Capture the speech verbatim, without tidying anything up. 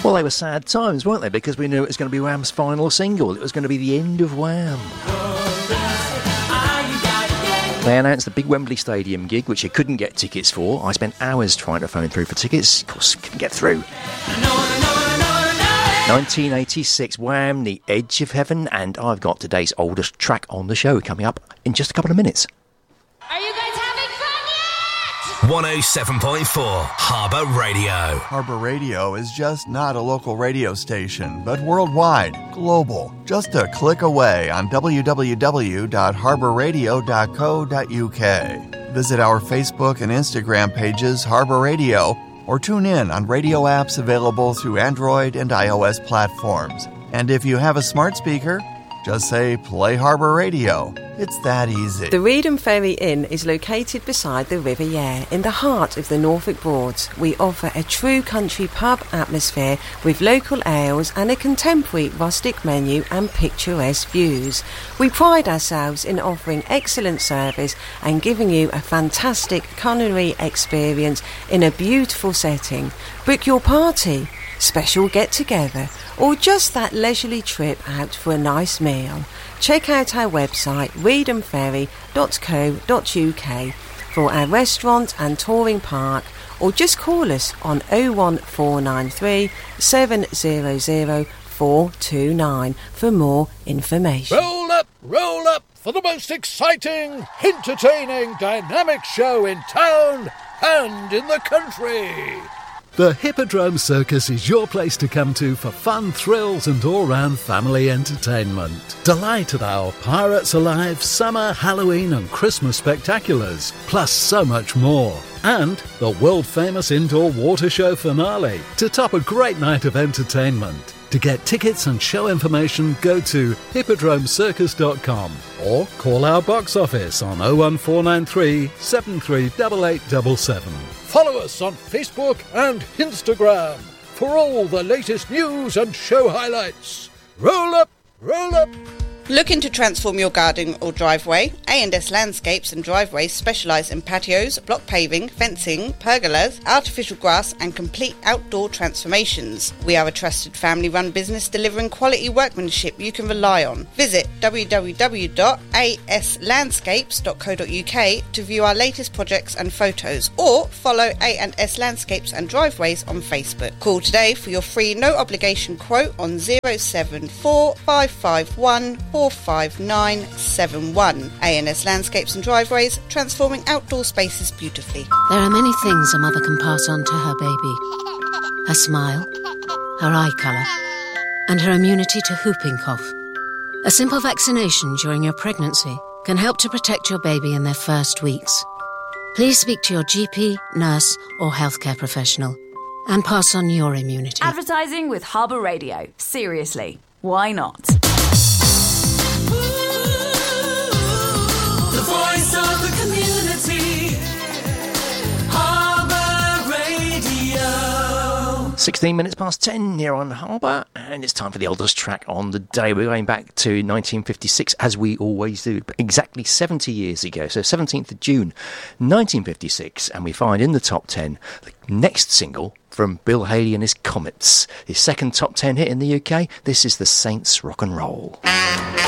Well, they were sad times, weren't they? Because we knew it was going to be Wham's final single. It was going to be the end of Wham. They announced the big Wembley Stadium gig, which you couldn't get tickets for. I spent hours trying to phone through for tickets. Of course, couldn't get through. nineteen eighty-six, Wham, The Edge of Heaven, and I've got today's oldest track on the show coming up in just a couple of minutes. Are you guys having fun yet? one oh seven point four Harbour Radio. Harbour Radio is just not a local radio station, but worldwide, global. Just a click away on w w w dot harbour radio dot co dot u k. Visit our Facebook and Instagram pages, Harbour Radio, or tune in on radio apps available through Android and iOS platforms. And if you have a smart speaker, just say, play Harbour Radio. It's that easy. The Reedham Ferry Inn is located beside the River Yare, in the heart of the Norfolk Broads. We offer a true country pub atmosphere with local ales and a contemporary rustic menu and picturesque views. We pride ourselves in offering excellent service and giving you a fantastic culinary experience in a beautiful setting. Book your party, special get-together, or just that leisurely trip out for a nice meal. Check out our website reedham ferry dot co dot u k for our restaurant and touring park, or just call us on oh one four nine three, seven hundred, four two nine for more information. Roll up, roll up for the most exciting, entertaining, dynamic show in town and in the country. The Hippodrome Circus is your place to come to for fun, thrills and all-round family entertainment. Delight at our Pirates Alive, Summer, Halloween and Christmas spectaculars, plus so much more. And the world-famous indoor water show finale to top a great night of entertainment. To get tickets and show information, go to hippodrome circus dot com or call our box office on oh one four nine three, seven three eight eight seven seven. Follow us on Facebook and Instagram for all the latest news and show highlights. Roll up, roll up. Looking to transform your garden or driveway? A and S Landscapes and Driveways specialise in patios, block paving, fencing, pergolas, artificial grass and complete outdoor transformations. We are a trusted family-run business delivering quality workmanship you can rely on. Visit w w w dot a s landscapes dot co dot u k to view our latest projects and photos, or follow A and S Landscapes and Driveways on Facebook. Call today for your free no-obligation quote on oh seven four, five five one, four five nine seven one. A and S Landscapes and Driveways, transforming outdoor spaces beautifully. There are many things a mother can pass on to her baby. Her smile, her eye colour, and her immunity to whooping cough. A simple vaccination during your pregnancy can help to protect your baby in their first weeks. Please speak to your G P, nurse or healthcare professional and pass on your immunity. Advertising with Harbour Radio. Seriously, why not? The voice of the community. Harbour Radio. sixteen minutes past ten here on Harbour, and it's time for the oldest track on the day. We're going back to nineteen fifty-six, as we always do, exactly seventy years ago. So seventeenth of June, nineteen fifty-six, and we find in the top ten the next single from Bill Haley and his Comets. His second top ten hit in the U K. This is the Saints Rock and Roll.